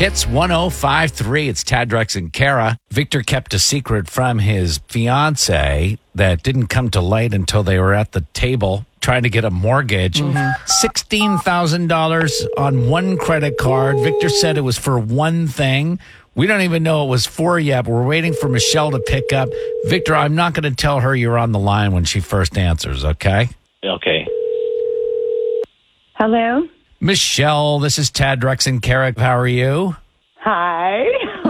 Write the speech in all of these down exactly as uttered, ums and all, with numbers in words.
Hits one oh five point three. It's Tad, Drex, and Kara. Victor kept a secret from his fiance that didn't come to light until they were at the table trying to get a mortgage. Mm-hmm. sixteen thousand dollars on one credit card. Victor said it was for one thing. We don't even know it was for yet, but we're waiting for Michelle to pick up. Victor, I'm not going to tell her you're on the line when she first answers, okay? Okay. Hello? Michelle, this is Tad, Drex, and Kara. How are you? Hi.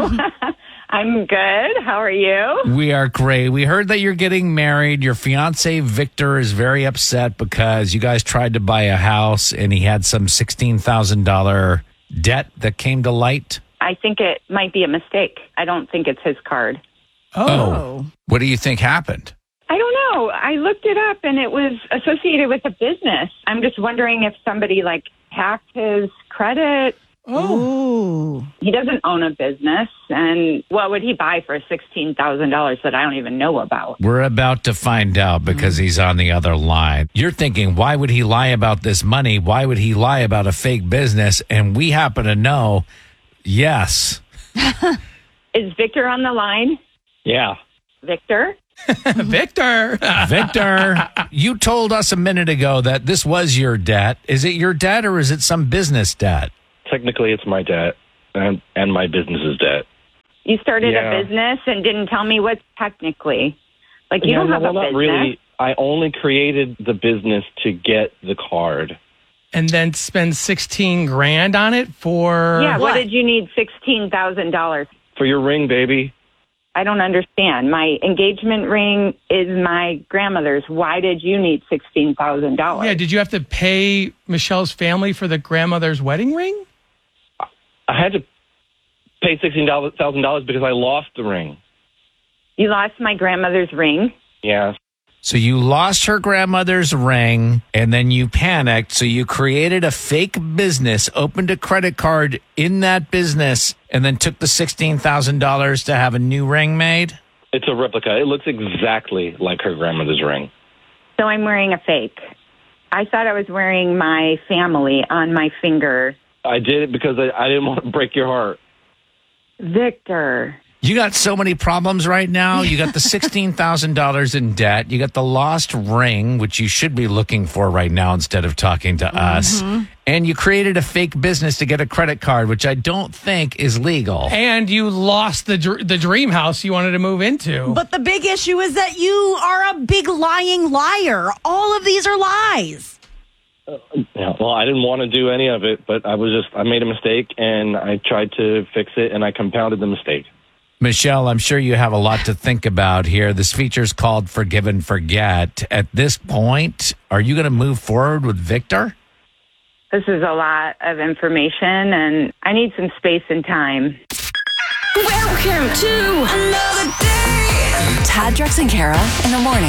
I'm good. How are you? We are great. We heard that you're getting married. Your fiance, Victor, is very upset because you guys tried to buy a house and he had some sixteen thousand dollars debt that came to light. I think it might be a mistake. I don't think it's his card. Oh. What do you think happened? I don't know. I looked it up and it was associated with a business. I'm just wondering if somebody like hacked his credit. Oh. He doesn't own a business. And what would he buy for sixteen thousand dollars that I don't even know about? We're about to find out because he's on the other line. You're thinking, why would he lie about this money? Why would he lie about a fake business? And we happen to know, yes. Is Victor on the line? Yeah. Victor? Victor. Victor, you told us a minute ago that this was your debt. Is it your debt or is it some business debt? Technically, it's my debt and, and my business's debt. You started Yeah. a business and didn't tell me what technically. Like, you Yeah, don't no, have well, a not business. really. I only created the business to get the card. And then spend sixteen grand on it for Yeah, what? what? did you need sixteen thousand dollars? For your ring, baby. I don't understand. My engagement ring is my grandmother's. Why did you need sixteen thousand dollars? Yeah, did you have to pay Michelle's family for the grandmother's wedding ring? I had to pay sixteen thousand dollars because I lost the ring. You lost my grandmother's ring? Yeah. So you lost her grandmother's ring and then you panicked. So you created a fake business, opened a credit card in that business, and then took the sixteen thousand dollars to have a new ring made? It's a replica. It looks exactly like her grandmother's ring. So I'm wearing a fake. I thought I was wearing my family on my finger. I did it because I, I didn't want to break your heart. Victor. You got so many problems right now. You got the sixteen thousand dollars in debt. You got the lost ring, which you should be looking for right now instead of talking to us. Mm-hmm. And you created a fake business to get a credit card, which I don't think is legal. And you lost the dr- the dream house you wanted to move into. But the big issue is that you are a big lying liar. All of these are lies. Yeah, well, I didn't want to do any of it, but I was just, I made a mistake and I tried to fix it and I compounded the mistake. Michelle, I'm sure you have a lot to think about here. This feature is called Forgive and Forget. At this point, are you going to move forward with Victor? This is a lot of information, and I need some space and time. Welcome to another day. Tad, Drex, and Kara in the morning.